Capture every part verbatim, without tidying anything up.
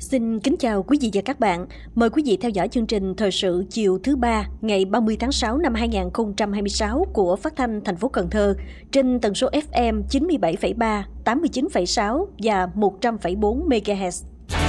Xin kính chào quý vị và các bạn. Mời quý vị theo dõi chương trình Thời sự chiều thứ ba ngày ba mươi tháng sáu năm hai nghìn không trăm hai mươi sáu của Phát thanh thành phố Cần Thơ trên tần số ép em chín mươi bảy phẩy ba, tám mươi chín phẩy sáu và một trăm phẩy bốn mê ga héc.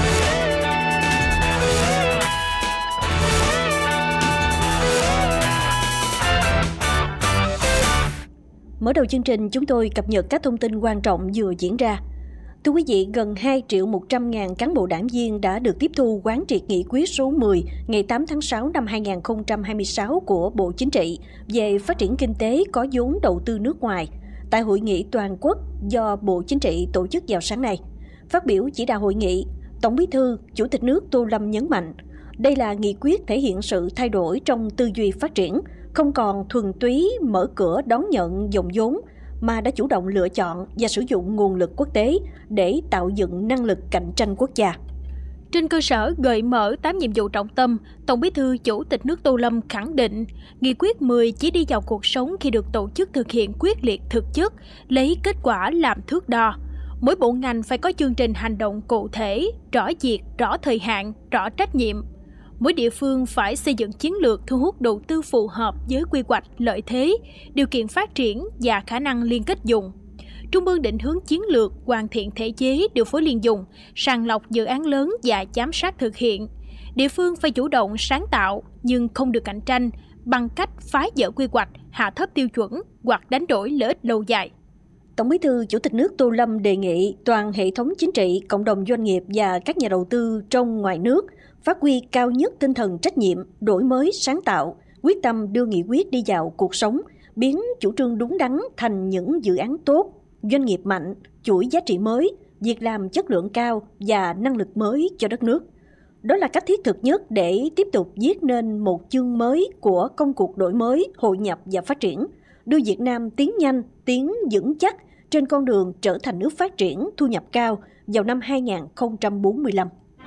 Mở đầu chương trình, chúng tôi cập nhật các thông tin quan trọng vừa diễn ra. Thưa quý vị, gần hai triệu một trăm ngàn cán bộ đảng viên đã được tiếp thu quán triệt nghị quyết số mười ngày tám tháng sáu năm hai nghìn không trăm hai mươi sáu của Bộ Chính trị về phát triển kinh tế có vốn đầu tư nước ngoài tại hội nghị toàn quốc do Bộ Chính trị tổ chức vào sáng nay. Phát biểu chỉ đạo hội nghị, Tổng Bí thư, Chủ tịch nước Tô Lâm nhấn mạnh, đây là nghị quyết thể hiện sự thay đổi trong tư duy phát triển, không còn thuần túy mở cửa đón nhận dòng vốn, mà đã chủ động lựa chọn và sử dụng nguồn lực quốc tế để tạo dựng năng lực cạnh tranh quốc gia. Trên cơ sở gợi mở tám nhiệm vụ trọng tâm, Tổng Bí thư Chủ tịch nước Tô Lâm khẳng định, nghị quyết mười chỉ đi vào cuộc sống khi được tổ chức thực hiện quyết liệt thực chất, lấy kết quả làm thước đo. Mỗi bộ ngành phải có chương trình hành động cụ thể, rõ việc, rõ thời hạn, rõ trách nhiệm. Mỗi địa phương phải xây dựng chiến lược thu hút đầu tư phù hợp với quy hoạch, lợi thế, điều kiện phát triển và khả năng liên kết dùng. Trung ương định hướng chiến lược, hoàn thiện thể chế, điều phối liên dùng, sàng lọc dự án lớn và giám sát thực hiện. Địa phương phải chủ động sáng tạo nhưng không được cạnh tranh bằng cách phá vỡ quy hoạch, hạ thấp tiêu chuẩn hoặc đánh đổi lợi ích lâu dài. Tổng Bí thư Chủ tịch nước Tô Lâm đề nghị toàn hệ thống chính trị, cộng đồng doanh nghiệp và các nhà đầu tư trong ngoài nước phát huy cao nhất tinh thần trách nhiệm, đổi mới, sáng tạo, quyết tâm đưa nghị quyết đi vào cuộc sống, biến chủ trương đúng đắn thành những dự án tốt, doanh nghiệp mạnh, chuỗi giá trị mới, việc làm chất lượng cao và năng lực mới cho đất nước. Đó là cách thiết thực nhất để tiếp tục viết nên một chương mới của công cuộc đổi mới, hội nhập và phát triển, đưa Việt Nam tiến nhanh, tiến vững chắc trên con đường trở thành nước phát triển, thu nhập cao vào năm hai nghìn không trăm bốn mươi lăm.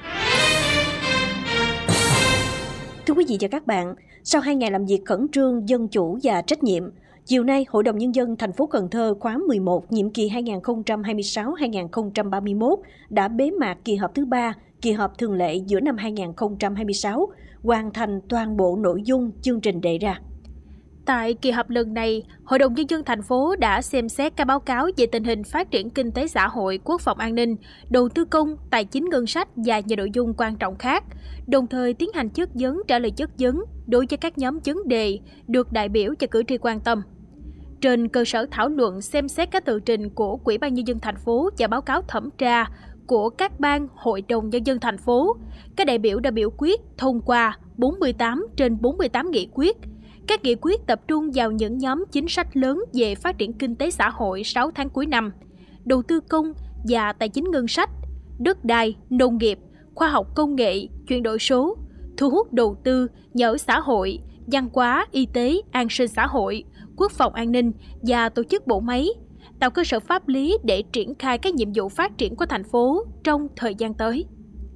Thưa quý vị và các bạn, sau hai ngày làm việc khẩn trương, dân chủ và trách nhiệm, chiều nay Hội đồng Nhân dân thành phố Cần Thơ khóa mười một, nhiệm kỳ hai nghìn không trăm hai mươi sáu đến hai nghìn không trăm ba mươi mốt đã bế mạc kỳ họp thứ ba, kỳ họp thường lệ giữa năm hai nghìn không trăm hai mươi sáu, hoàn thành toàn bộ nội dung chương trình đề ra. Tại kỳ họp lần này, Hội đồng Nhân dân thành phố đã xem xét các báo cáo về tình hình phát triển kinh tế xã hội, quốc phòng an ninh, đầu tư công, tài chính ngân sách và nhiều nội dung quan trọng khác, đồng thời tiến hành chất vấn trả lời chất vấn đối với các nhóm vấn đề được đại biểu và cử tri quan tâm. Trên cơ sở thảo luận xem xét các tờ trình của Ủy ban Nhân dân thành phố và báo cáo thẩm tra của các ban Hội đồng Nhân dân thành phố, các đại biểu đã biểu quyết thông qua bốn mươi tám trên bốn mươi tám nghị quyết. Các nghị quyết tập trung vào những nhóm chính sách lớn về phát triển kinh tế xã hội sáu tháng cuối năm, đầu tư công và tài chính ngân sách, đất đai, nông nghiệp, khoa học công nghệ, chuyển đổi số, thu hút đầu tư, nhà ở xã hội, văn hóa, y tế, an sinh xã hội, quốc phòng an ninh và tổ chức bộ máy, tạo cơ sở pháp lý để triển khai các nhiệm vụ phát triển của thành phố trong thời gian tới.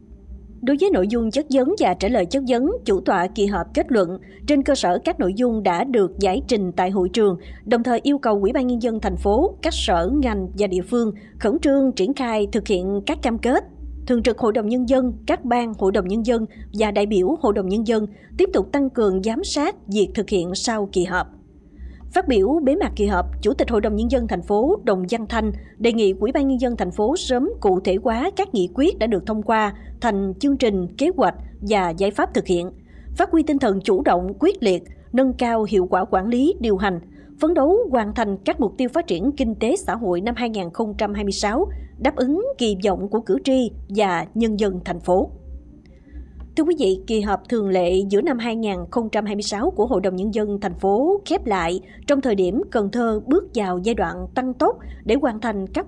Đối với nội dung chất vấn và trả lời chất vấn, chủ tọa kỳ họp kết luận trên cơ sở các nội dung đã được giải trình tại hội trường, đồng thời yêu cầu Ủy ban Nhân dân thành phố, các sở, ngành và địa phương khẩn trương triển khai thực hiện các cam kết. Thường trực Hội đồng Nhân dân, các ban Hội đồng Nhân dân và đại biểu Hội đồng Nhân dân tiếp tục tăng cường giám sát việc thực hiện sau kỳ họp. Phát biểu bế mạc kỳ họp, Chủ tịch Hội đồng Nhân dân thành phố Đồng Văn Thanh đề nghị Ủy ban Nhân dân thành phố sớm cụ thể hóa các nghị quyết đã được thông qua thành chương trình, kế hoạch và giải pháp thực hiện, phát huy tinh thần chủ động, quyết liệt, nâng cao hiệu quả quản lý, điều hành, phấn đấu hoàn thành các mục tiêu phát triển kinh tế xã hội năm hai nghìn không trăm hai mươi sáu, đáp ứng kỳ vọng của cử tri và nhân dân thành phố. Thưa quý vị, kỳ họp thường lệ giữa năm hai nghìn không trăm hai mươi sáu của Hội đồng Nhân dân thành phố khép lại trong thời điểm Cần Thơ bước vào giai đoạn tăng tốc để hoàn thành các